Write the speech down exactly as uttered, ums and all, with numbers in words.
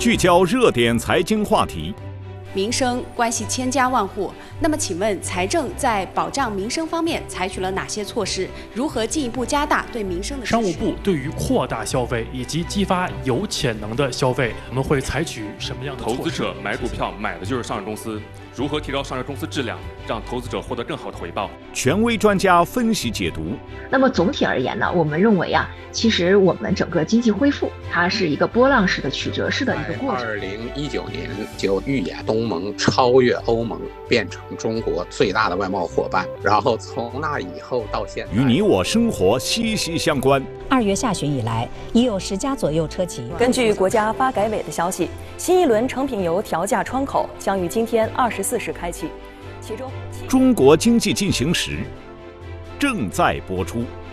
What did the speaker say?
聚焦热点财经话题。 民生关系千家万户，那么请问财政在保障民生方面采取了哪些措施？如何进一步加大对民生的支持？ 商务部对于扩大消费以及激发有潜能的消费，我们会采取什么样的措施？ 投资者买股票买的就是上市公司，如何提高上市公司质量，让投资者获得更好的回报？ 权威专家分析解读。 那么总体而言呢，我们认为啊，其实我们整个经济恢复，它是一个波浪式的、曲折式的一个过程。 二零一九年就预演东盟超越欧盟，变成中国最大的外贸伙伴。然后从那以后到现在， 与你我生活息息相关。 二月下旬以来，已有十家左右车企。 根据国家发改委的消息，新一轮成品油调价窗口将于今天二十四时开启，其中中国经济进行时正在播出。